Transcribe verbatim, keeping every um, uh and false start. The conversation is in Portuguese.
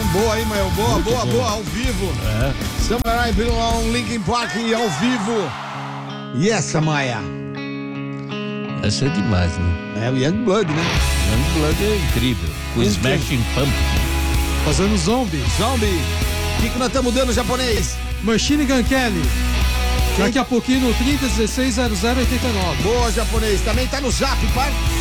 boa, hein, Mael? Boa, Muito boa, bom. boa, ao vivo. É. Samurai Belong, Linkin Park ao vivo. E essa, Maia? Essa é demais, né? É o Youngblood, né? Youngblood é incrível. Com Com Smashing Pumpkins. Fazendo zombie. Zombie. O que, que nós estamos dando, japonês? Machine Gun Kelly. Daqui a pouquinho no trinta, dezesseis, zero zero, oitenta e nove. Boa, japonês. Também tá no zap, par.